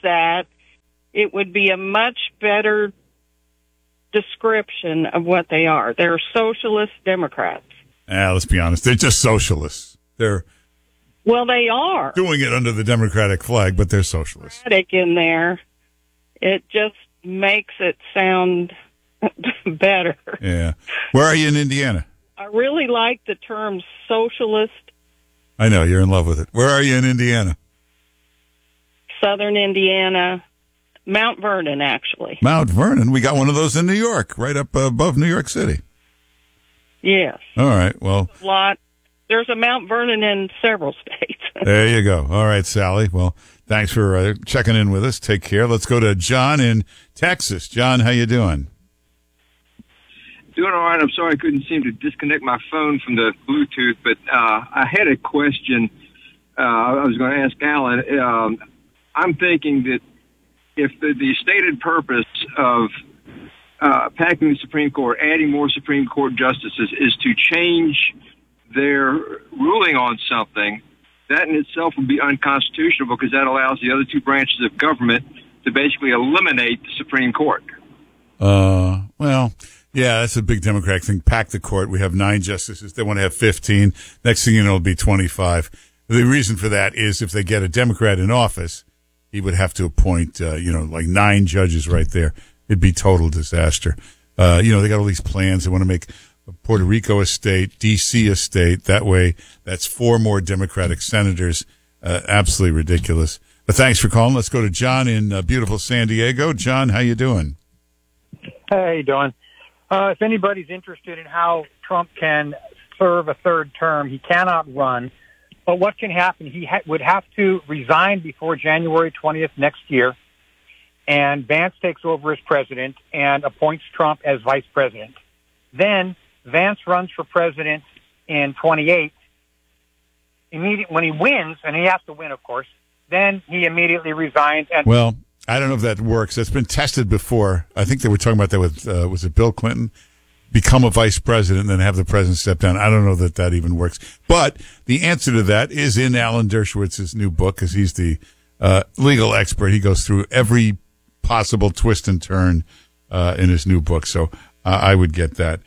that, it would be a much better description of what they are. They're socialist Democrats. Let's be honest. They're just socialists. Well, they are doing it under the Democratic flag, but they're socialists. In there, it just makes it sound better. Yeah. Where are you in Indiana? I really like the term socialist. I know, you're in love with it. Where are you in Indiana? Southern Indiana, Mount Vernon, actually. Mount Vernon? We got one of those in New York, right up above New York City. Yes. All right, well. There's a Mount Vernon in several states. There you go. All right, Sally. Well, thanks for checking in with us. Take care. Let's go to John in Texas. John, how you doing? Doing all right. I'm sorry I couldn't seem to disconnect my phone from the Bluetooth, but I had a question I was going to ask Alan. I'm thinking that if the stated purpose of packing the Supreme Court, adding more Supreme Court justices, is to change their ruling on something, that in itself would be unconstitutional because that allows the other two branches of government to basically eliminate the Supreme Court. Well, yeah, that's a big Democratic thing. Pack the court. We have 9 justices. They want to have 15. Next thing you know, it'll be 25. The reason for that is if they get a Democrat in office, he would have to appoint, like 9 judges right there. It'd be total disaster. They got all these plans. They want to make Puerto Rico a state, D.C. a state. That way, that's 4 more Democratic senators. Absolutely ridiculous. But thanks for calling. Let's go to John in beautiful San Diego. John, how you doing? Hey, how you doing? If anybody's interested in how Trump can serve a third term, he cannot run. But what can happen, he would have to resign before January 20th next year, and Vance takes over as president and appoints Trump as vice president. Then Vance runs for president in 28. When he wins, and he has to win, of course, then he immediately resigns. Well, I don't know if that works. It's been tested before. I think they were talking about that with, was it Bill Clinton? Become a vice president and then have the president step down. I don't know that even works. But the answer to that is in Alan Dershowitz's new book, because he's the legal expert. He goes through every possible twist and turn in his new book. So I would get that.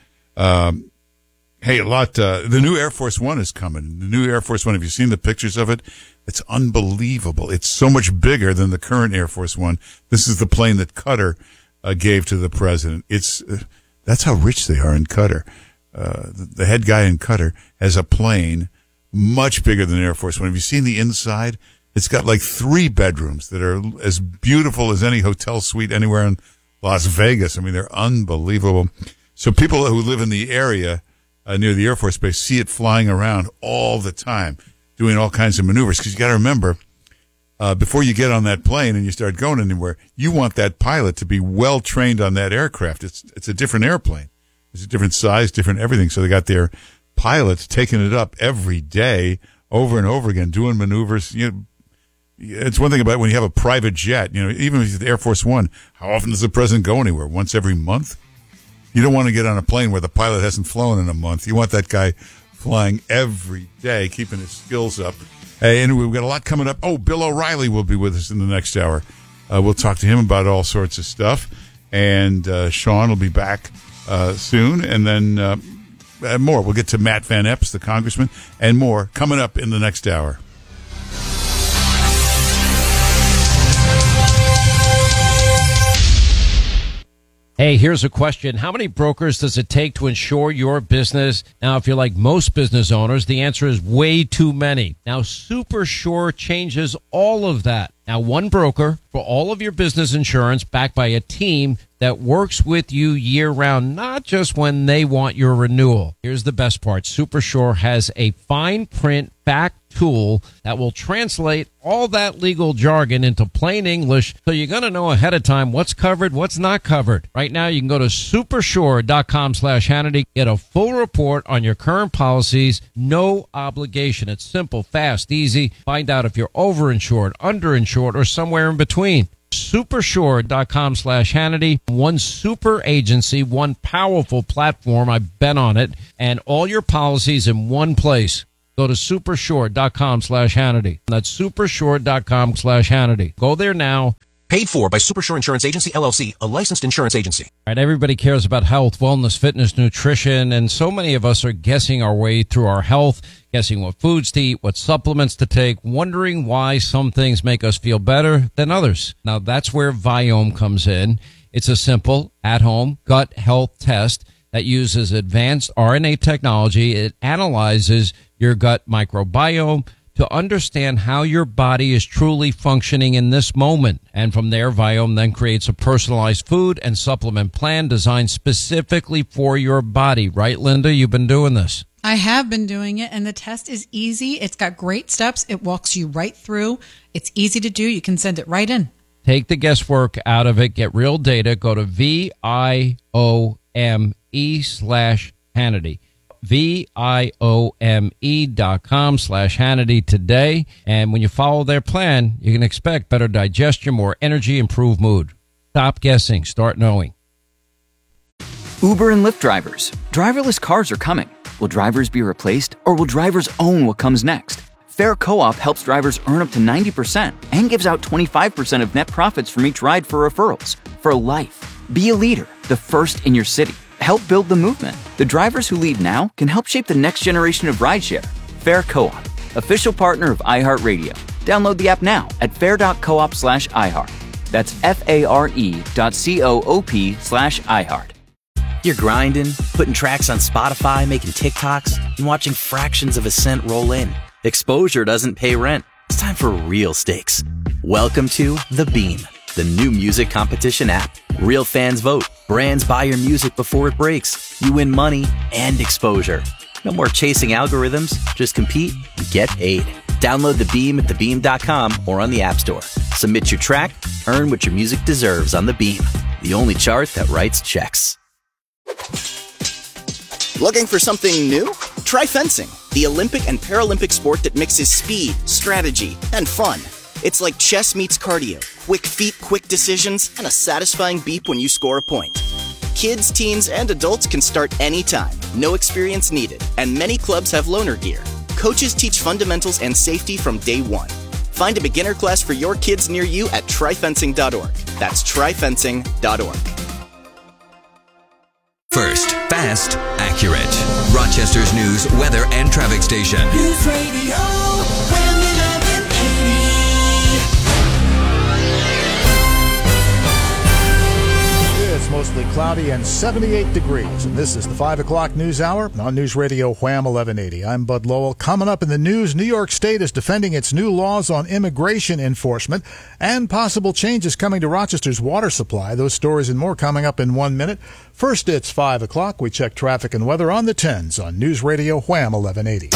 The new Air Force One is coming. The new Air Force One, have you seen the pictures of it? It's unbelievable. It's so much bigger than the current Air Force One. This is the plane that Qatar gave to the president. That's how rich they are in Qatar. The head guy in Qatar has a plane much bigger than Air Force One. Have you seen the inside? It's got like 3 bedrooms that are as beautiful as any hotel suite anywhere in Las Vegas. I mean, they're unbelievable. So people who live in the area near the Air Force Base see it flying around all the time, doing all kinds of maneuvers. Because you got to remember, before you get on that plane and you start going anywhere, you want that pilot to be well trained on that aircraft. It's a different airplane. It's a different size, different everything. So they got their pilots taking it up every day, over and over again, doing maneuvers. It's one thing about when you have a private jet. Even with the Air Force One, how often does the president go anywhere? Once every month? You don't want to get on a plane where the pilot hasn't flown in a month. You want that guy flying every day, keeping his skills up. And we've got a lot coming up. Oh, Bill O'Reilly will be with us in the next hour. We'll talk to him about all sorts of stuff. And Sean will be back soon. And then more. We'll get to Matt Van Epps, the congressman, and more coming up in the next hour. Hey, here's a question. How many brokers does it take to insure your business? Now, if you're like most business owners, the answer is way too many. Now, SuperSure changes all of that. Now, one broker for all of your business insurance backed by a team that works with you year-round, not just when they want your renewal. Here's the best part. SuperSure has a fine print back tool that will translate all that legal jargon into plain English, so you're going to know ahead of time what's covered, what's not covered. Right now, you can go to supersure.com/Hannity, get a full report on your current policies, no obligation. It's simple, fast, easy. Find out if you're overinsured, underinsured, or somewhere in between. Supersure.com/Hannity. One super agency, one powerful platform. I've been on it, and all your policies in one place. Go to supersure.com/Hannity. That's supersure.com/Hannity. Go there now. Paid for by Supershore Insurance Agency, LLC, a licensed insurance agency. All right, everybody cares about health, wellness, fitness, nutrition, and so many of us are guessing our way through our health, guessing what foods to eat, what supplements to take, wondering why some things make us feel better than others. Now, that's where Viome comes in. It's a simple, at-home gut health test that uses advanced RNA technology. It analyzes your gut microbiome to understand how your body is truly functioning in this moment. And from there, Viome then creates a personalized food and supplement plan designed specifically for your body. Right, Linda? You've been doing this. I have been doing it, and the test is easy. It's got great steps. It walks you right through. It's easy to do. You can send it right in. Take the guesswork out of it. Get real data. Go to VIOME/Hannity. VIOME.com/Hannity today. And when you follow their plan, you can expect better digestion, more energy, improved mood. Stop guessing. Start knowing. Uber and Lyft drivers. Driverless cars are coming. Will drivers be replaced, or will drivers own what comes next? Fair Co-op helps drivers earn up to 90% and gives out 25% of net profits from each ride for referrals. For life. Be a leader, the first in your city. Help build the movement. The drivers who lead now can help shape the next generation of rideshare. Fair Co-op, official partner of iHeartRadio. Download the app now at fair.coop/iHeart. That's FARE.coop/iHeart. You're grinding, putting tracks on Spotify, making TikToks, and watching fractions of a cent roll in. Exposure doesn't pay rent. It's time for real stakes. Welcome to The Beam, the new music competition app. Real fans vote. Brands buy your music before it breaks. You win money and exposure. No more chasing algorithms. Just compete and get paid. Download The Beam at thebeam.com or on the App Store. Submit your track. Earn what your music deserves on The Beam, the only chart that writes checks. Looking for something new? Try fencing, the Olympic and Paralympic sport that mixes speed, strategy, and fun. It's like chess meets cardio, quick feet, quick decisions, and a satisfying beep when you score a point. Kids, teens, and adults can start anytime, no experience needed, and many clubs have loaner gear. Coaches teach fundamentals and safety from day one. Find a beginner class for your kids near you at tryfencing.org. That's tryfencing.org. First, fast, accurate. Rochester's news, weather, and traffic station. News Radio WHAM 1180. It's mostly cloudy and 78 degrees. And this is the 5 o'clock news hour on News Radio WHAM 1180. I'm Bud Lowell. Coming up in the news, New York State is defending its new laws on immigration enforcement and possible changes coming to Rochester's water supply. Those stories and more coming up in 1 minute. First, it's 5 o'clock. We check traffic and weather on the 10s on News Radio WHAM 1180.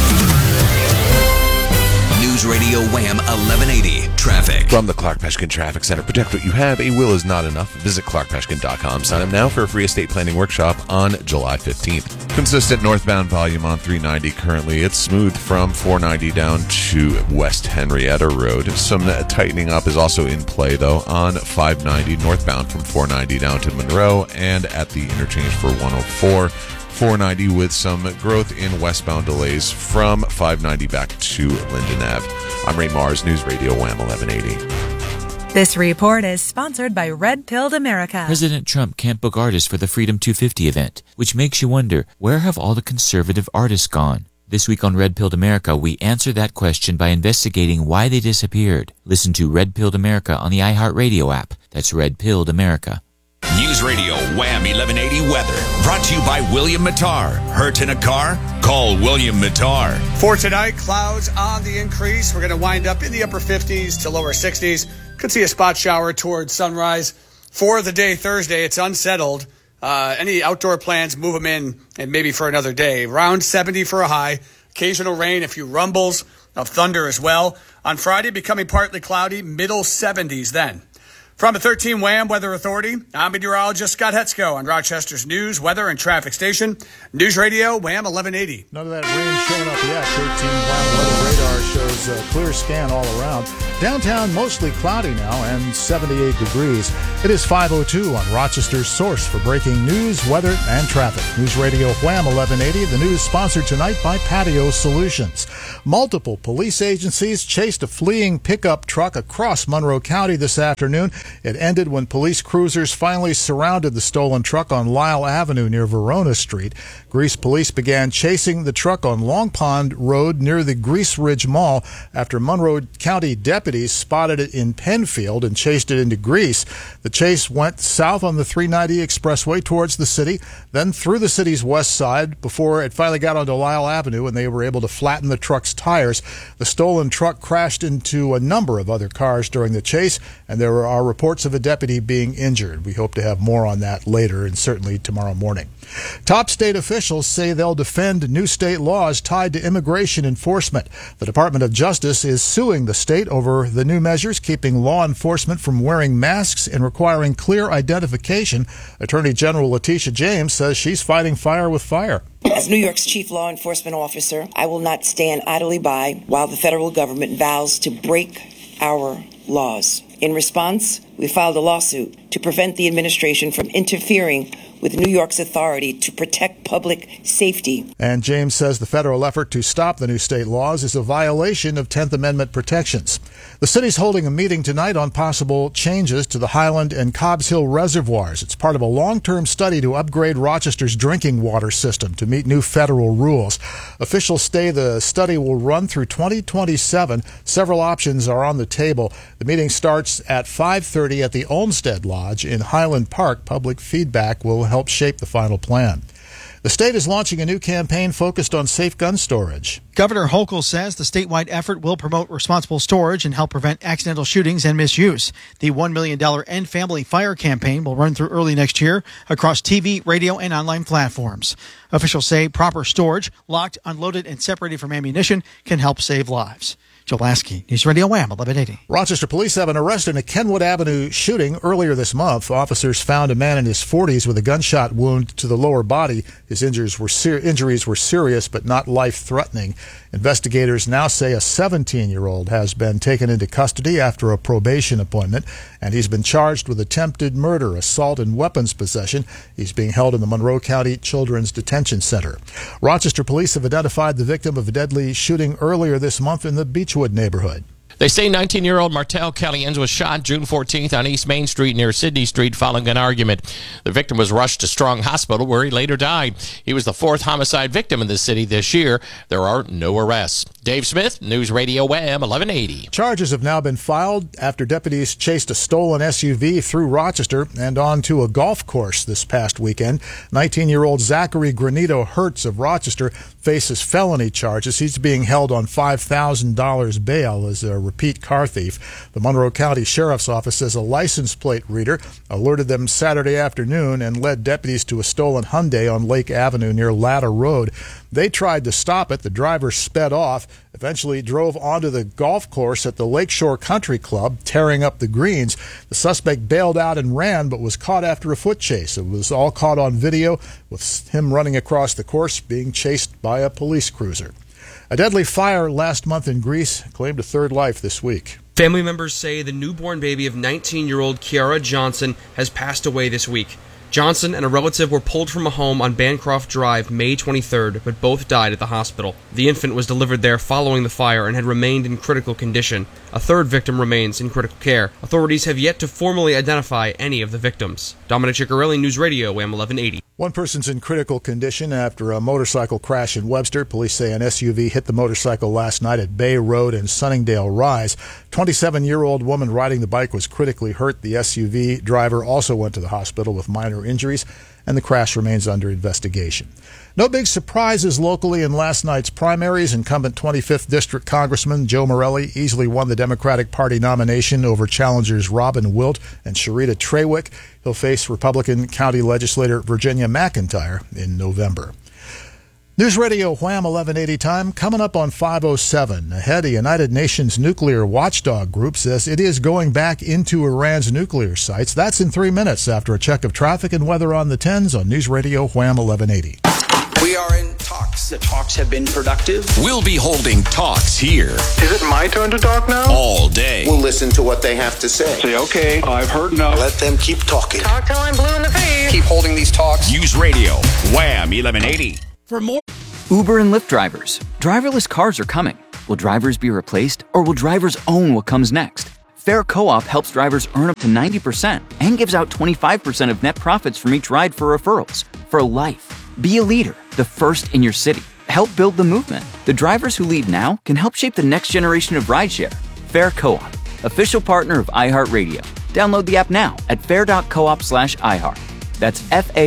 News Radio WHAM 1180. Traffic. From the Clark Peshkin Traffic Center. Protect what you have. A will is not enough. Visit clarkpeshkin.com. Sign up now for a free estate planning workshop on July 15th. Consistent northbound volume on 390 currently. It's smooth from 490 down to West Henrietta Road. Some tightening up is also in play, though, on 590 northbound from 490 down to Monroe and at the interchange for 104. 490 with some growth in westbound delays from 590 back to Linden Ave. I'm Ray Mars, News Radio WHAM 1180. This report is sponsored by Red Pilled America. President Trump can't book artists for the Freedom 250 event, which makes you wonder, where have all the conservative artists gone? This week on Red Pilled America, we answer that question by investigating why they disappeared. Listen to Red Pilled America on the iHeartRadio app. That's Red Pilled America. News Radio WHAM 1180 weather. Brought to you by William Mattar. Hurt in a car? Call William Mattar. For tonight, clouds on the increase. We're going to wind up in the upper 50s to lower 60s. Could see a spot shower towards sunrise. For the day Thursday, it's unsettled. Any outdoor plans, move them in and maybe for another day. Around 70 for a high. Occasional rain, a few rumbles of thunder as well. On Friday, becoming partly cloudy, middle 70s then. From the 13 WHAM Weather Authority, I'm meteorologist Scott Hetzko on Rochester's news, weather, and traffic station, News Radio WHAM 1180. None of that rain showing up yet. 13 WHAM weather radar shows a clear scan all around. Downtown mostly cloudy now and 78 degrees. It is 5:02 on Rochester's source for breaking news, weather, and traffic. News Radio WHAM 1180. The news sponsored tonight by Patio Solutions. Multiple police agencies chased a fleeing pickup truck across Monroe County this afternoon. It ended when police cruisers finally surrounded the stolen truck on Lyle Avenue near Verona Street. Greece police began chasing the truck on Long Pond Road near the Grease Ridge Mall after Monroe County deputies spotted it in Penfield and chased it into Greece. The chase went south on the 390 expressway towards the city, then through the city's west side before it finally got onto Lyle Avenue and they were able to flatten the truck's tires. The stolen truck crashed into a number of other cars during the chase, and there are reports of a deputy being injured. We hope to have more on that later and certainly tomorrow morning. Top state officials say they'll defend new state laws tied to immigration enforcement. The Department of Justice is suing the state over the new measures keeping law enforcement from wearing masks and requiring clear identification. Attorney General Letitia James says she's fighting fire with fire. As New York's chief law enforcement officer, I will not stand idly by while the federal government vows to break our laws. In response, we filed a lawsuit to prevent the administration from interfering with New York's authority to protect public safety. And James says the federal effort to stop the new state laws is a violation of 10th Amendment protections. The city's holding a meeting tonight on possible changes to the Highland and Cobbs Hill reservoirs. It's part of a long-term study to upgrade Rochester's drinking water system to meet new federal rules. Officials say the study will run through 2027. Several options are on the table. The meeting starts at 5:30 at the Olmsted Lodge in Highland Park. Public feedback will help shape the final plan. The state is launching a new campaign focused on safe gun storage. Governor Hochul says the statewide effort will promote responsible storage and help prevent accidental shootings and misuse. The $1 million End Family Fire campaign will run through early next year across TV, radio, and online platforms. Officials say proper storage, locked, unloaded, and separated from ammunition, can help save lives. Joe Lasky, News Radio WHAM 1180. Rochester police have an arrest in a Kenwood Avenue shooting earlier this month. Officers found a man in his 40s with a gunshot wound to the lower body. His injuries were serious but not life-threatening. Investigators now say a 17-year-old has been taken into custody after a probation appointment, and he's been charged with attempted murder, assault, and weapons possession. He's being held in the Monroe County Children's Detention Center. Rochester police have identified the victim of a deadly shooting earlier this month in the Beechwood neighborhood. They say 19-year-old Martel Caliens was shot June 14th on East Main Street near Sydney Street following an argument. The victim was rushed to Strong Hospital where he later died. He was the fourth homicide victim in the city this year. There are no arrests. Dave Smith, News Radio WHAM 1180. Charges have now been filed after deputies chased a stolen SUV through Rochester and onto a golf course this past weekend. 19-year-old Zachary Granito Hertz of Rochester faces felony charges. He's being held on $5,000 bail as a repeat car thief. The Monroe County Sheriff's Office says a license plate reader alerted them Saturday afternoon and led deputies to a stolen Hyundai on Lake Avenue near Ladder Road. They tried to stop it. The driver sped off, eventually drove onto the golf course at the Lakeshore Country Club, tearing up the greens. The suspect bailed out and ran, but was caught after a foot chase. It was all caught on video, with him running across the course, being chased by a police cruiser. A deadly fire last month in Greece claimed a third life this week. Family members say the newborn baby of 19-year-old Kiara Johnson has passed away this week. Johnson and a relative were pulled from a home on Bancroft Drive May 23rd, but both died at the hospital. The infant was delivered there following the fire and had remained in critical condition. A third victim remains in critical care. Authorities have yet to formally identify any of the victims. Dominic Ciccarelli, News Radio, WHAM 1180. One person's in critical condition after a motorcycle crash in Webster. Police say an SUV hit the motorcycle last night at Bay Road and Sunningdale Rise. 27-year-old woman riding the bike was critically hurt. The SUV driver also went to the hospital with minor injuries, and the crash remains under investigation. No big surprises locally in last night's primaries. Incumbent 25th District Congressman Joe Morelli easily won the Democratic Party nomination over challengers Robin Wilt and Sharita Trawick. He'll face Republican County Legislator Virginia McIntyre in November. News Radio Wham 1180 time coming up on 5:07. Ahead, a United Nations nuclear watchdog group says it is going back into Iran's nuclear sites. That's in 3 minutes after a check of traffic and weather on the 10s on News Radio Wham 1180. We are in talks. The talks have been productive. We'll be holding talks here. Is it my turn to talk now? All day. We'll listen to what they have to say. Say, okay, I've heard enough. Let them keep talking. Talk till I'm blue in the face. Keep holding these talks. News Radio Wham 1180. For more. Uber and Lyft drivers. Driverless cars are coming. Will drivers be replaced, or will drivers own what comes next? Fair Co-op helps drivers earn up to 90% and gives out 25% of net profits from each ride for referrals. For life. Be a leader, the first in your city. Help build the movement. The drivers who lead now can help shape the next generation of rideshare. Fair Co-op, official partner of iHeartRadio. Download the app now at fair.coop/iHeart. That's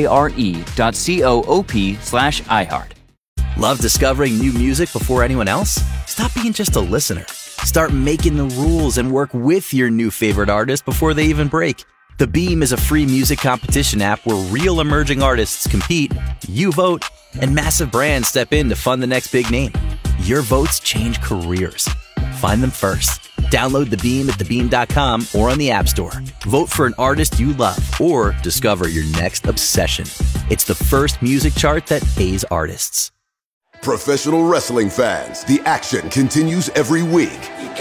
FARE.coop/iHeart. Love discovering new music before anyone else? Stop being just a listener. Start making the rules and work with your new favorite artist before they even break. The Beam is a free music competition app where real emerging artists compete, you vote, and massive brands step in to fund the next big name. Your votes change careers. Find them first. Download The Beam at thebeam.com or on the App Store. Vote for an artist you love or discover your next obsession. It's the first music chart that pays artists. Professional wrestling fans, the action continues every week.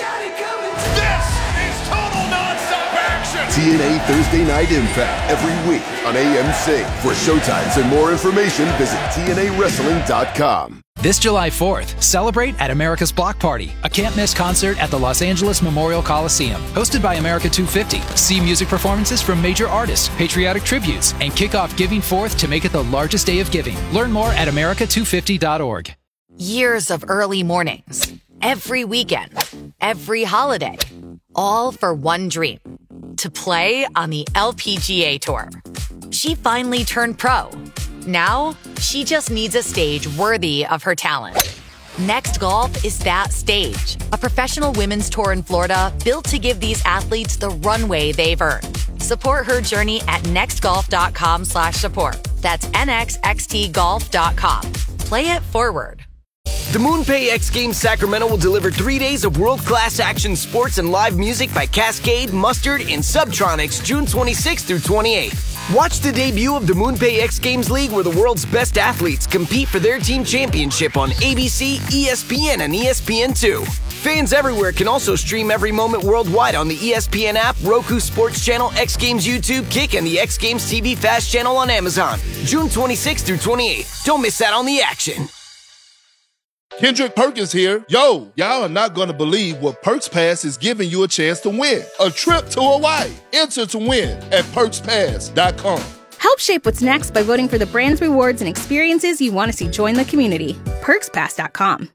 This is total nonstop action. TNA Thursday Night Impact every week on AMC. For showtimes and more information, visit TNAWrestling.com. This July 4th, celebrate at America's Block Party, a can't-miss concert at the Los Angeles Memorial Coliseum. Hosted by America 250, see music performances from major artists, patriotic tributes, and kick off Giving Forth to make it the largest day of giving. Learn more at america250.org. Years of early mornings, every weekend, every holiday, all for one dream, to play on the LPGA Tour. She finally turned pro. Now, she just needs a stage worthy of her talent. Next Golf is that stage. A professional women's tour in Florida built to give these athletes the runway they've earned. Support her journey at nextgolf.com/support. That's nxxtgolf.com. Play it forward. The MoonPay X Games Sacramento will deliver 3 days of world-class action sports and live music by Cascade, Mustard, and Subtronics June 26th through 28th. Watch the debut of the MoonPay X Games League where the world's best athletes compete for their team championship on ABC, ESPN, and ESPN2. Fans everywhere can also stream every moment worldwide on the ESPN app, Roku Sports Channel, X Games YouTube, Kick, and the X Games TV Fast channel on Amazon. June 26th through 28th. Don't miss out on the action. Kendrick Perkins here. Yo, y'all are not going to believe what Perks Pass is giving you a chance to win. A trip to Hawaii. Enter to win at PerksPass.com. Help shape what's next by voting for the brands, rewards, and experiences you want to see join the community. PerksPass.com.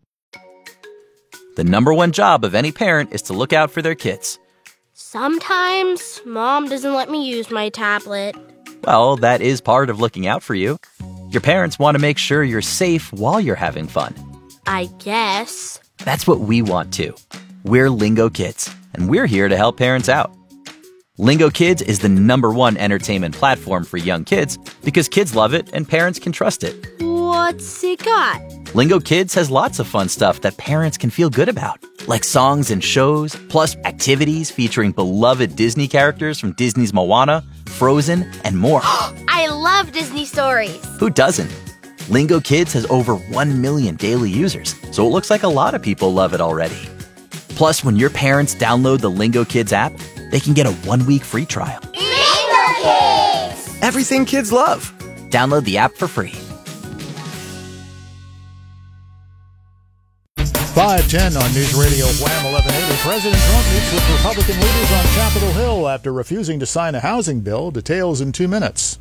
The number one job of any parent is to look out for their kids. Sometimes Mom doesn't let me use my tablet. Well, that is part of looking out for you. Your parents want to make sure you're safe while you're having fun. I guess. That's what we want too. We're Lingo Kids, and we're here to help parents out. Lingo Kids is the #1 entertainment platform for young kids because kids love it and parents can trust it. What's it got? Lingo Kids has lots of fun stuff that parents can feel good about, like songs and shows, plus activities featuring beloved Disney characters from Disney's Moana, Frozen, and more. I love Disney stories. Who doesn't? Lingo Kids has over 1 million daily users, so it looks like a lot of people love it already. Plus, when your parents download the Lingo Kids app, they can get a 1-week free trial. Lingo Kids! Everything kids love. Download the app for free. 5:10 on News Radio Wham 1180. President Trump meets with Republican leaders on Capitol Hill after refusing to sign a housing bill. Details in 2 minutes.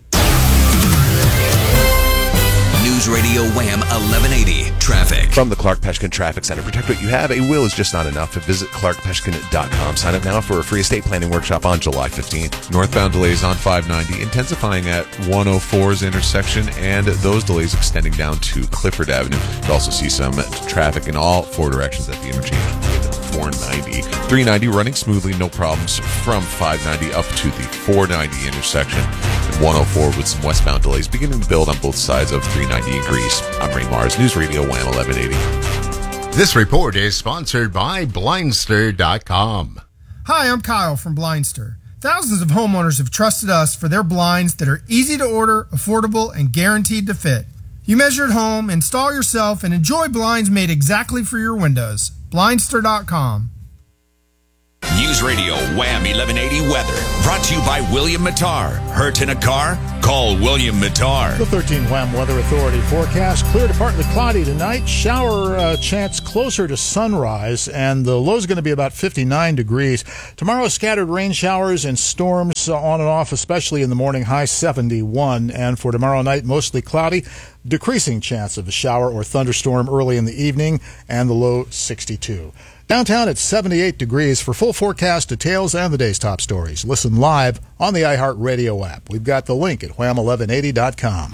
News Radio Wham 1180 Traffic. From the Clark Peshkin Traffic Center. Protect what you have. A will is just not enough. Visit clarkpeshkin.com. Sign up now for a free estate planning workshop on July 15th. Northbound delays on 590 intensifying at 104's intersection, and those delays extending down to Clifford Avenue. You'll also see some traffic in all 4 directions at the interchange with 490. 390 running smoothly, no problems from 590 up to the 490 intersection. 104 with some westbound delays beginning to build on both sides of 390 in Greece. I'm Ray Mars, News Radio Wham 1180. This report is sponsored by Blindster.com. Hi, I'm Kyle from Blindster. Thousands of homeowners have trusted us for their blinds that are easy to order, affordable, and guaranteed to fit. You measure at home, install yourself, and enjoy blinds made exactly for your windows. Blindster.com. News Radio Wham 1180 weather. Brought to you by William Mattar. Hurt in a car? Call William Mattar. The 13 Wham Weather Authority forecast. Clear to partly cloudy tonight. Shower chance closer to sunrise, and the low is going to be about 59 degrees. Tomorrow, scattered rain showers and storms on and off, especially in the morning, high 71. And for tomorrow night, mostly cloudy. Decreasing chance of a shower or thunderstorm early in the evening, and the low 62. Downtown at 78 degrees. For full forecast details and the day's top stories, listen live on the iHeartRadio app. We've got the link at wham1180.com.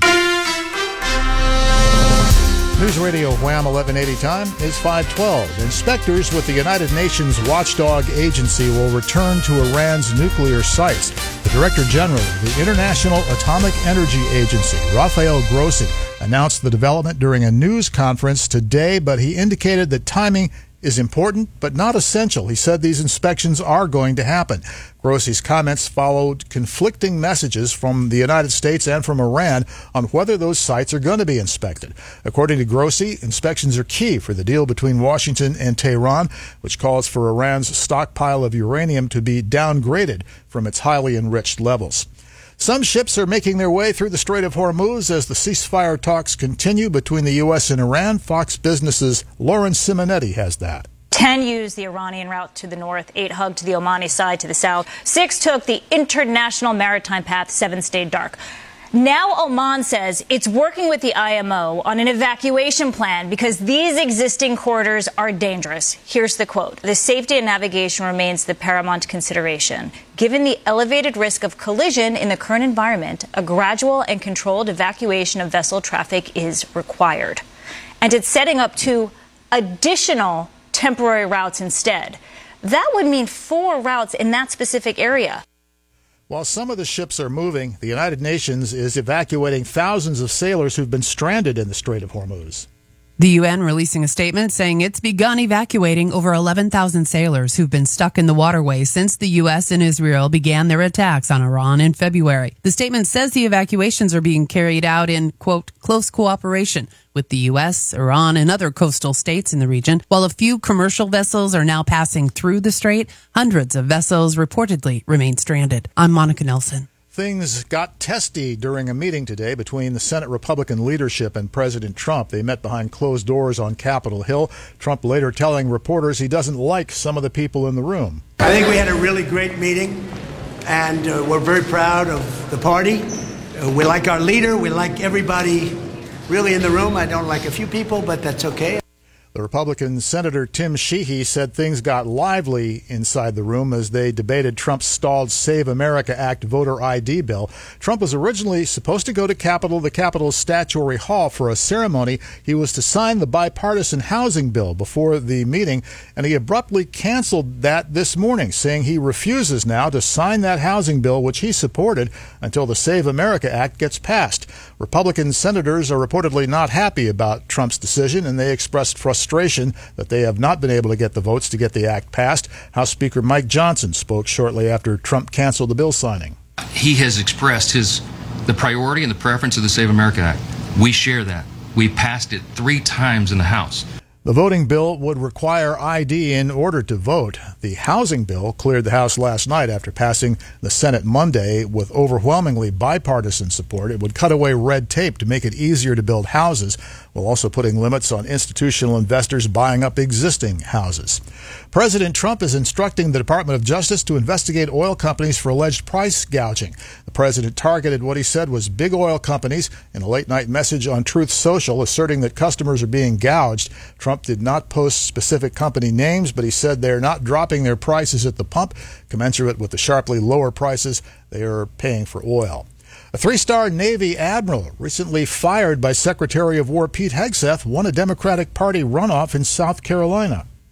News Radio Wham 1180 time is 5:12. Inspectors with the United Nations Watchdog Agency will return to Iran's nuclear sites. The Director General of the International Atomic Energy Agency, Rafael Grossi, announced the development during a news conference today, but he indicated that timing is important but not essential. He said these inspections are going to happen. Grossi's comments followed conflicting messages from the United States and from Iran on whether those sites are going to be inspected. According to Grossi, inspections are key for the deal between Washington and Tehran, which calls for Iran's stockpile of uranium to be downgraded from its highly enriched levels. Some ships are making their way through the Strait of Hormuz as the ceasefire talks continue between the U.S. and Iran. Fox Business's Lauren Simonetti has that. 10 used the Iranian route to the north, 8 hugged the Omani side to the south, 6 took the international maritime path, 7 stayed dark. Now Oman says it's working with the IMO on an evacuation plan because these existing corridors are dangerous. Here's the quote. The safety and navigation remains the paramount consideration. Given the elevated risk of collision in the current environment, a gradual and controlled evacuation of vessel traffic is required. And it's setting up 2 additional temporary routes instead. That would mean 4 routes in that specific area. While some of the ships are moving, the United Nations is evacuating thousands of sailors who've been stranded in the Strait of Hormuz. The UN releasing a statement saying it's begun evacuating over 11,000 sailors who've been stuck in the waterway since the U.S. and Israel began their attacks on Iran in February. The statement says the evacuations are being carried out in, quote, close cooperation with the U.S., Iran, and other coastal states in the region. While a few commercial vessels are now passing through the strait, hundreds of vessels reportedly remain stranded. I'm Monica Nelson. Things got testy during a meeting today between the Senate Republican leadership and President Trump. They met behind closed doors on Capitol Hill. Trump later telling reporters he doesn't like some of the people in the room. I think we had a really great meeting, and we're very proud of the party. We like our leader. We like everybody really in the room. I don't like a few people, but that's okay. The Republican Senator Tim Sheehy said things got lively inside the room as they debated Trump's stalled Save America Act voter ID bill. Trump was originally supposed to go to the Capitol's Statuary Hall for a ceremony. He was to sign the bipartisan housing bill before the meeting, and he abruptly canceled that this morning, saying he refuses now to sign that housing bill, which he supported, until the Save America Act gets passed. Republican senators are reportedly not happy about Trump's decision, and they expressed frustration that they have not been able to get the votes to get the act passed. House Speaker Mike Johnson spoke shortly after Trump canceled the bill signing. He has expressed the priority and the preference of the Save America Act. We share that. We passed it 3 times in the House. The voting bill would require ID in order to vote. The housing bill cleared the House last night after passing the Senate Monday with overwhelmingly bipartisan support. It would cut away red tape to make it easier to build houses, while also putting limits on institutional investors buying up existing houses. President Trump is instructing the Department of Justice to investigate oil companies for alleged price gouging. The president targeted what he said was big oil companies in a late-night message on Truth Social, asserting that customers are being gouged. Trump did not post specific company names, but he said they're not dropping their prices at the pump, commensurate with the sharply lower prices they are paying for oil. A 3-star Navy admiral recently fired by Secretary of War Pete Hegseth won a Democratic Party runoff in South Carolina.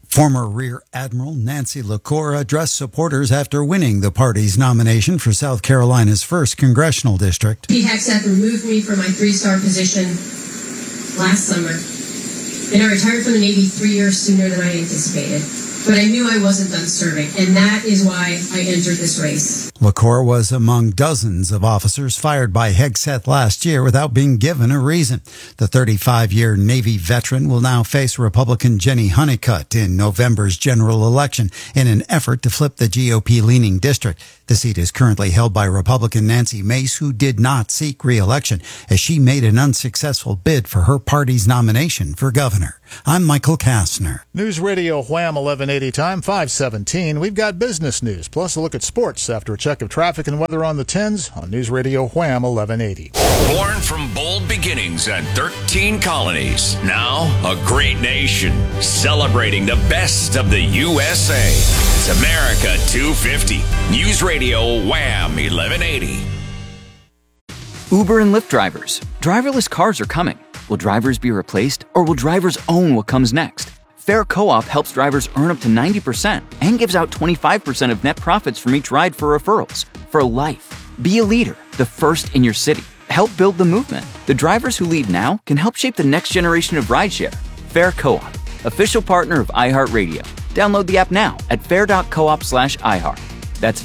Former Rear Admiral Nancy LaCour addressed supporters after winning the party's nomination for South Carolina's 1st Congressional District. Pete Hegseth removed me from my 3-star position last summer, and I retired from the Navy 3 years sooner than I anticipated. But I knew I wasn't done serving, and that is why I entered this race. LaCour was among dozens of officers fired by Hegseth last year without being given a reason. The 35-year Navy veteran will now face Republican Jenny Honeycutt in November's general election in an effort to flip the GOP-leaning district. The seat is currently held by Republican Nancy Mace, who did not seek re-election, as she made an unsuccessful bid for her party's nomination for governor. I'm Michael Kastner. News Radio Wham 1180 time, 5:17. We've got business news, plus a look at sports after a check of traffic and weather on the 10s on News Radio Wham 1180. Born from bold beginnings and 13 colonies, now a great nation, celebrating the best of the USA. It's America 250. News Radio Wham 1180. Uber and Lyft drivers. Driverless cars are coming. Will drivers be replaced, or will drivers own what comes next? Fair Co-op helps drivers earn up to 90% and gives out 25% of net profits from each ride for referrals. For life. Be a leader, the first in your city. Help build the movement. The drivers who lead now can help shape the next generation of rideshare. Fair Co-op, official partner of iHeartRadio. Download the app now at fair.coop/iHeart. That's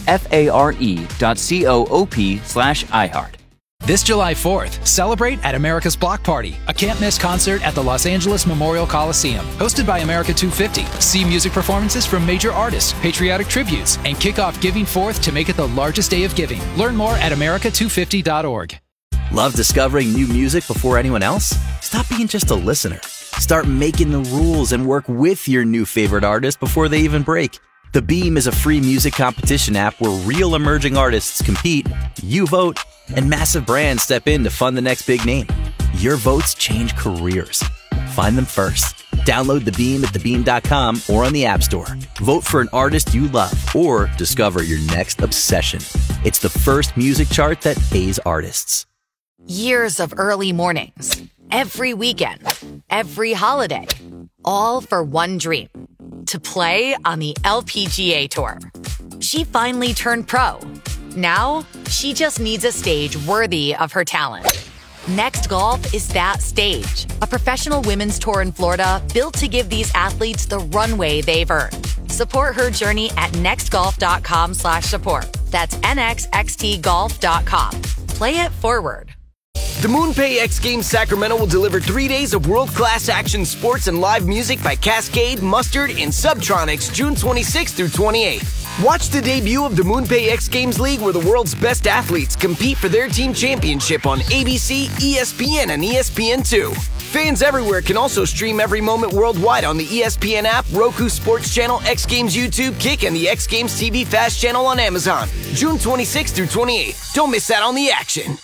FARE.coop/iHeart. This July 4th, celebrate at America's Block Party, a can't-miss concert at the Los Angeles Memorial Coliseum. Hosted by America 250, see music performances from major artists, patriotic tributes, and kick off Giving Forth to make it the largest day of giving. Learn more at america250.org. Love discovering new music before anyone else? Stop being just a listener. Start making the rules and work with your new favorite artist before they even break. The Beam is a free music competition app where real emerging artists compete, you vote, and massive brands step in to fund the next big name. Your votes change careers. Find them first. Download The Beam at thebeam.com or on the App Store. Vote for an artist you love or discover your next obsession. It's the first music chart that pays artists. Years of early mornings, every weekend, every holiday, all for one dream. To play on the LPGA Tour. She finally turned pro. Now, she just needs a stage worthy of her talent. Next Golf is that stage. A professional women's tour in Florida built to give these athletes the runway they've earned. Support her journey at nextgolf.com/support. That's nxxtgolf.com. Play it forward. The MoonPay X Games Sacramento will deliver 3 days of world-class action sports and live music by Cascade, Mustard, and Subtronics June 26th through 28th. Watch the debut of the MoonPay X Games League, where the world's best athletes compete for their team championship on ABC, ESPN, and ESPN2. Fans everywhere can also stream every moment worldwide on the ESPN app, Roku Sports Channel, X Games YouTube, Kick, and the X Games TV Fast channel on Amazon. June 26th through 28th. Don't miss out on the action.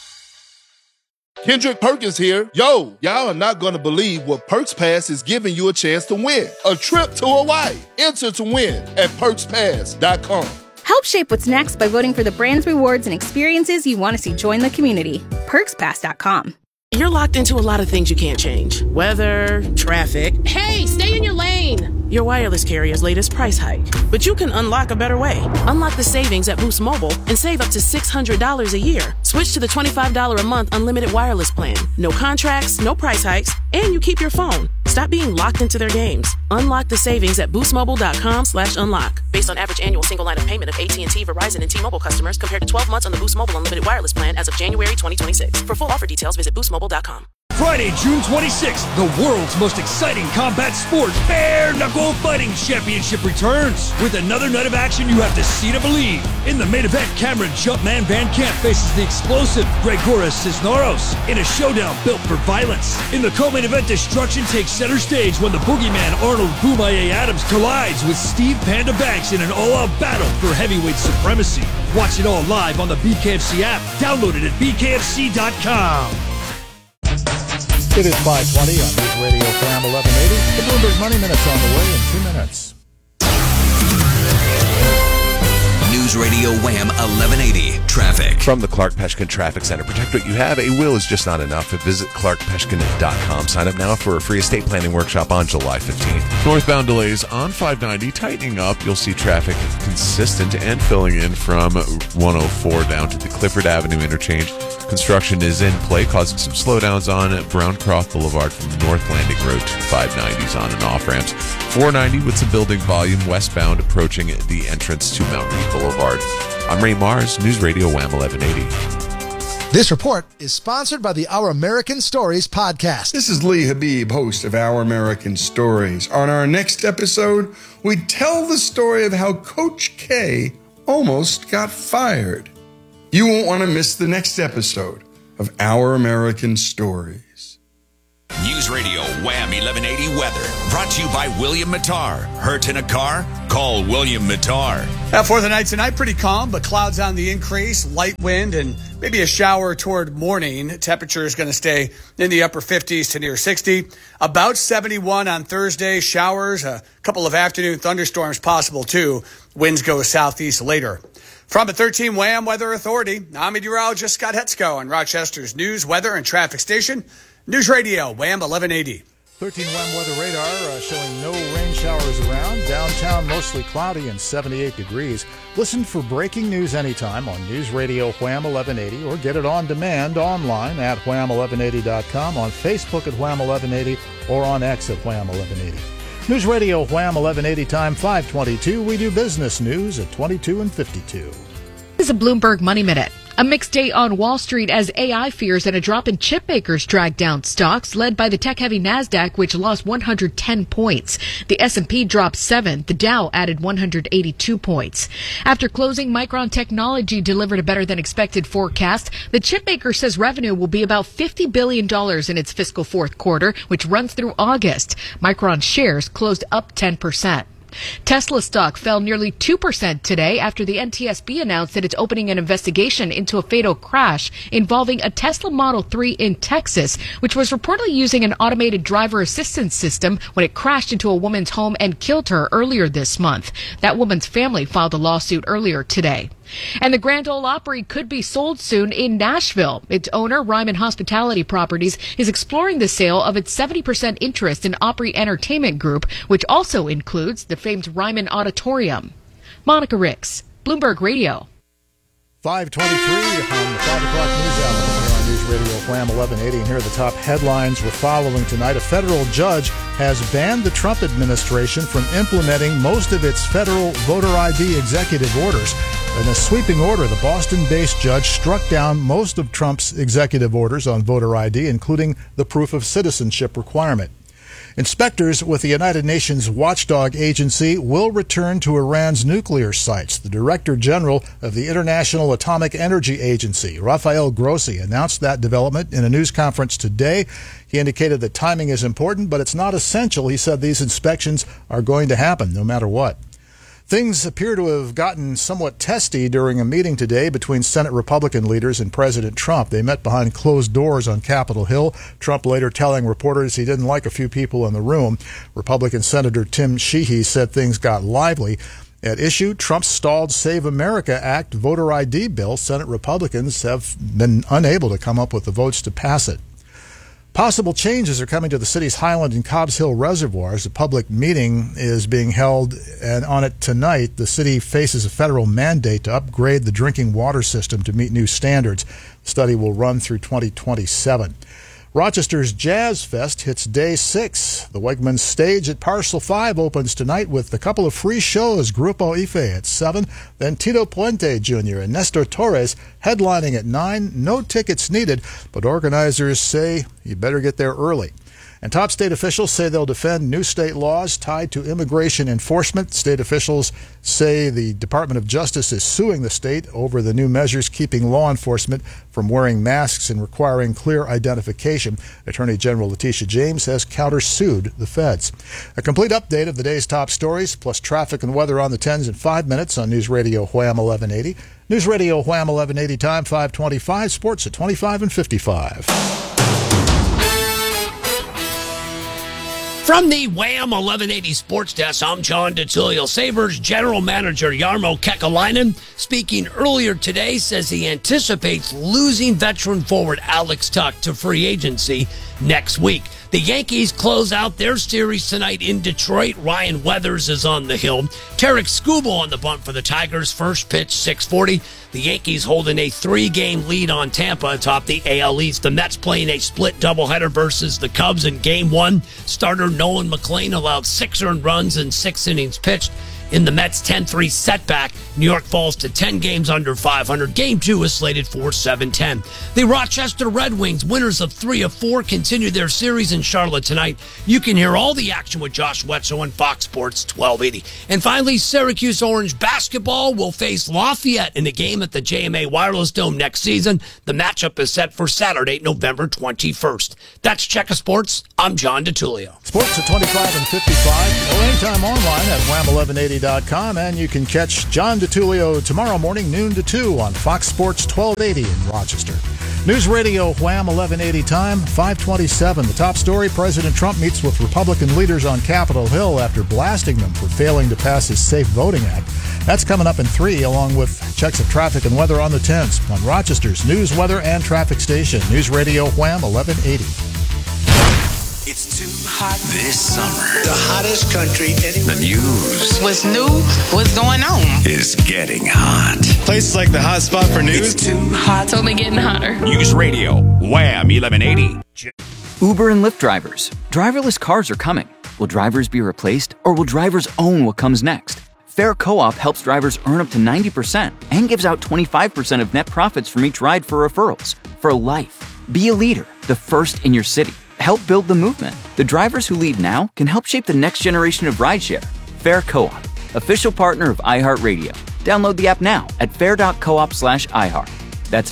Kendrick Perkins here. Yo, y'all are not going to believe what Perks Pass is giving you a chance to win. A trip to Hawaii. Enter to win at PerksPass.com. Help shape what's next by voting for the brands, rewards, and experiences you want to see join the community. PerksPass.com. You're locked into a lot of things you can't change. Weather, traffic. Hey, stay in your lane! Your wireless carrier's latest price hike. But you can unlock a better way. Unlock the savings at Boost Mobile and save up to $600 a year. Switch to the $25 a month unlimited wireless plan. No contracts, no price hikes, and you keep your phone. Stop being locked into their games. Unlock the savings at boostmobile.com/unlock. Based on average annual single line of payment of AT&T, Verizon, and T-Mobile customers compared to 12 months on the Boost Mobile unlimited wireless plan as of January 2026. For full offer details, visit boostmobile.com. Friday, June 26th, the world's most exciting combat sport, Bare Knuckle Fighting Championship returns. With another night of action you have to see to believe. In the main event, Cameron Jumpman Van Camp faces the explosive Gregoras Cisneros in a showdown built for violence. In the co-main event, destruction takes center stage when the boogeyman Arnold Boomaye Adams collides with Steve Panda Banks in an all-out battle for heavyweight supremacy. Watch it all live on the BKFC app. Download it at bkfc.com. It is 5:20 on News Radio Wham 1180. The Bloomberg Money Minute's on the way in 2 minutes. News Radio Wham 1180 Traffic. from the Clark Peshkin Traffic Center. Protect what you have. A will is just not enough. Visit clarkpeshkin.com. Sign up now for a free estate planning workshop on July 15th. Northbound delays on 590 tightening up. You'll see traffic consistent and filling in from 104 down to the Clifford Avenue interchange. Construction is in play, causing some slowdowns on Browncroft Boulevard from North Landing Road to 590s on and off ramps. 490 with some building volume westbound approaching the entrance to Mount Reed Boulevard. I'm Ray Mars, News Radio Wham 1180. This report is sponsored by the Our American Stories podcast. This is Lee Habib, host of Our American Stories. On our next episode, we tell the story of how Coach K almost got fired. You won't want to miss the next episode of Our American Stories. News Radio Wham 1180 weather brought to you by William Mattar. Hurt in a car? Call William Mattar. For the night tonight, pretty calm, but clouds on the increase, light wind, and maybe a shower toward morning. Temperature is going to stay in the upper 50s to near 60. About 71 on Thursday. Showers, a couple of afternoon thunderstorms possible too. Winds go southeast later. From the 13 Wham Weather Authority, I'm meteorologist Scott Hetzko on Rochester's news, weather, and traffic station. News Radio, Wham 1180. 13 Wham Weather Radar showing no rain showers around. Downtown mostly cloudy and 78 degrees. Listen for breaking news anytime on News Radio Wham 1180 or get it on demand online at wham1180.com, on Facebook at Wham 1180 or on X at Wham 1180. News Radio Wham 1180 time 522. We do business news at 22 and 52. This is a Bloomberg Money Minute. A mixed day on Wall Street as AI fears and a drop in chip makers drag down stocks, led by the tech-heavy Nasdaq, which lost 110 points. The S&P dropped 7. The Dow added 182 points. After closing, Micron Technology delivered a better-than-expected forecast. The chip maker says revenue will be about $50 billion in its fiscal fourth quarter, which runs through August. Micron shares closed up 10%. Tesla stock fell nearly 2% today after the NTSB announced that it's opening an investigation into a fatal crash involving a Tesla Model 3 in Texas, which was reportedly using an automated driver assistance system when it crashed into a woman's home and killed her earlier this month. That woman's family filed a lawsuit earlier today. And the Grand Ole Opry could be sold soon in Nashville. Its owner, Ryman Hospitality Properties, is exploring the sale of its 70% interest in Opry Entertainment Group, which also includes the famed Ryman Auditorium. Monica Ricks, Bloomberg Radio. 523 on the 5 o'clock news hour here on News Radio Wham 1180. And here are the top headlines we're following tonight. A federal judge has banned the Trump administration from implementing most of its federal voter ID executive orders. In a sweeping order, the Boston-based judge struck down most of Trump's executive orders on voter ID, including the proof of citizenship requirement. Inspectors with the United Nations watchdog agency will return to Iran's nuclear sites. The Director General of the International Atomic Energy Agency, Rafael Grossi, announced that development in a news conference today. He indicated that timing is important, but it's not essential. He said these inspections are going to happen no matter what. Things appear to have gotten somewhat testy during a meeting today between Senate Republican leaders and President Trump. They met behind closed doors on Capitol Hill, Trump later telling reporters he didn't like a few people in the room. Republican Senator Tim Sheehy said things got lively. At issue, Trump's stalled Save America Act voter ID bill. Senate Republicans have been unable to come up with the votes to pass it. Possible changes are coming to the city's Highland and Cobbs Hill reservoirs. A public meeting is being held, and on it tonight, the city faces a federal mandate to upgrade the drinking water system to meet new standards. The study will run through 2027. Rochester's Jazz Fest hits day 6. The Wegmans stage at Parcel 5 opens tonight with a couple of free shows. Grupo Ife at 7, then Tito Puente Jr. and Nestor Torres headlining at 9. No tickets needed, but organizers say you better get there early. And top state officials say they'll defend new state laws tied to immigration enforcement. State officials say the Department of Justice is suing the state over the new measures keeping law enforcement from wearing masks and requiring clear identification. Attorney General Letitia James has countersued the feds. A complete update of the day's top stories, plus traffic and weather on the 10s in 5 minutes on News Radio Wham 1180. News Radio Wham 1180 time 525. Sports at 25 and 55. From the Wham 1180 Sports Desk, I'm John DeTullio. Sabres General Manager Jarmo Kekalainen, speaking earlier today, says he anticipates losing veteran forward Alex Tuch to free agency next week. The Yankees close out their series tonight in Detroit. Ryan Weathers is on the hill. Tarek Skubal on the bunt for the Tigers. First pitch, 6:40. The Yankees holding a 3-game lead on Tampa atop the AL East. The Mets playing a split doubleheader versus the Cubs in Game 1. Starter Nolan McLean allowed 6 earned runs in 6 innings pitched. In the Mets' 10-3 setback, New York falls to 10 games under 500. Game 2 is slated for 7-10. The Rochester Red Wings, winners of 3 of 4, continue their series in Charlotte tonight. You can hear all the action with Josh Wetzel on Fox Sports 1280. And finally, Syracuse Orange basketball will face Lafayette in a game at the JMA Wireless Dome next season. The matchup is set for Saturday, November 21st. That's Check of Sports. I'm John DeTullio. Sports at 25 and 55, or anytime online at wham1180.com, and you can catch John DeTullio tomorrow morning, noon to 2 on Fox Sports 1280 in Rochester. News Radio Wham 1180 time, 527. The top story, President Trump meets with Republican leaders on Capitol Hill after blasting them for failing to pass his Safe Voting Act. That's coming up in 3, along with checks of traffic and weather on the 10s on Rochester's news, weather, and traffic station. News Radio Wham 1180. It's too hot this summer. The hottest country anywhere. The news. What's new? What's going on? Is getting hot. Places like the hot spot for news. It's too hot. It's only getting hotter. News Radio, Wham 1180. Uber and Lyft drivers. Driverless cars are coming. Will drivers be replaced, or will drivers own what comes next? Fair Co-op helps drivers earn up to 90% and gives out 25% of net profits from each ride for referrals. For life. Be a leader, the first in your city. Help build the movement. The drivers who lead now can help shape the next generation of rideshare. Fair Co-op, official partner of iHeartRadio. Download the app now at fair.coop/iHeart. That's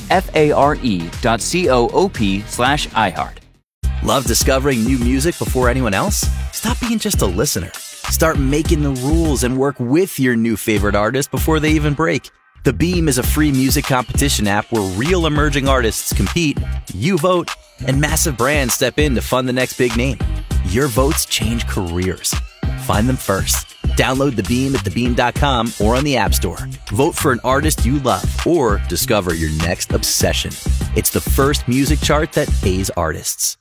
FARE.coop/iHeart. Love discovering new music before anyone else? Stop being just a listener. Start making the rules and work with your new favorite artist before they even break. The Beam is a free music competition app where real emerging artists compete, you vote, and massive brands step in to fund the next big name. Your votes change careers. Find them first. Download The Beam at thebeam.com or on the App Store. Vote for an artist you love or discover your next obsession. It's the first music chart that pays artists.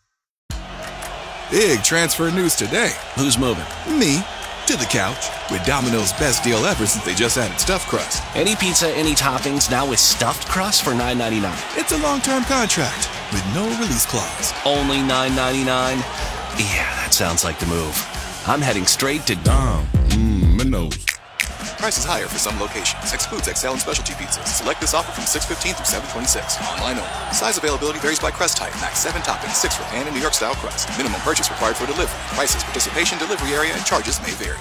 Big transfer news today. Who's moving? Me. To the couch. With Domino's best deal ever since they just added stuffed crust. Any pizza, any toppings, now with stuffed crust for $9.99. It's a long-term contract with no release clause. Only $9.99? Yeah, that sounds like the move. I'm heading straight to Domino's. Prices higher for some locations. Excludes XL and specialty pizzas. Select this offer from 6/15 through 7/26. Online only. Size availability varies by crust type. Max 7 toppings, 6 for pan and New York style crust. Minimum purchase required for delivery. Prices, participation, delivery area, and charges may vary.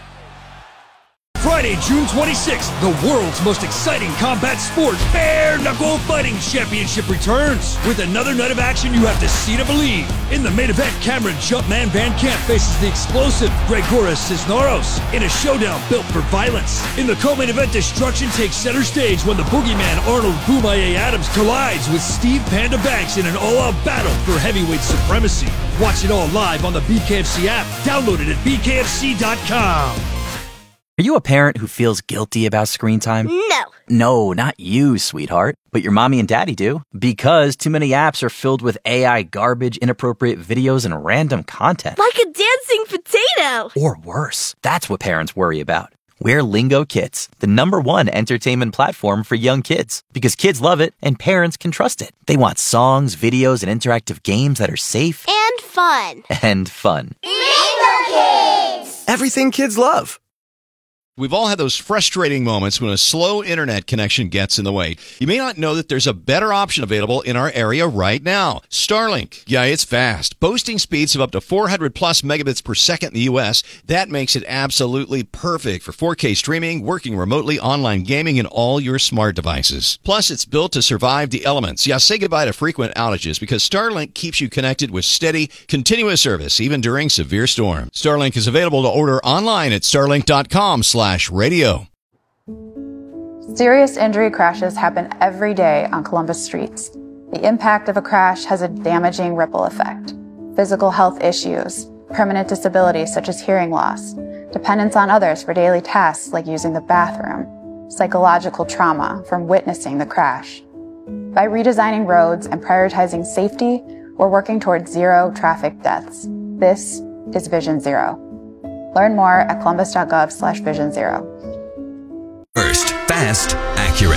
Friday, June 26th, the world's most exciting combat sport, Bare Knuckle Fighting Championship returns. With another night of action you have to see to believe. In the main event, Cameron Jumpman Van Camp faces the explosive Gregoras Cisneros in a showdown built for violence. In the co-main event, destruction takes center stage when the boogeyman Arnold Boomaye Adams collides with Steve Panda Banks in an all-out battle for heavyweight supremacy. Watch it all live on the BKFC app. Download it at bkfc.com. Are you a parent who feels guilty about screen time? No. No, not you, sweetheart. But your mommy and daddy do. Because too many apps are filled with AI garbage, inappropriate videos, and random content. Like a dancing potato. Or worse. That's what parents worry about. We're Lingo Kids, the #1 entertainment platform for young kids. Because kids love it and parents can trust it. They want songs, videos, and interactive games that are safe. And fun. And fun. Lingo Kids! Everything kids love. We've all had those frustrating moments when a slow internet connection gets in the way. You may not know that there's a better option available in our area right now. Starlink. Yeah, it's fast. Boasting speeds of up to 400 plus megabits per second in the U.S. That makes it absolutely perfect for 4K streaming, working remotely, online gaming, and all your smart devices. Plus, it's built to survive the elements. Yeah, say goodbye to frequent outages because Starlink keeps you connected with steady, continuous service, even during severe storms. Starlink is available to order online at starlink.com/radio. Serious injury crashes happen every day on Columbus streets. The impact of a crash has a damaging ripple effect. Physical health issues, permanent disabilities such as hearing loss, dependence on others for daily tasks like using the bathroom, psychological trauma from witnessing the crash. By redesigning roads and prioritizing safety, we're working towards zero traffic deaths. This is Vision Zero. Learn more at columbus.gov/Vision Zero. First, fast, accurate.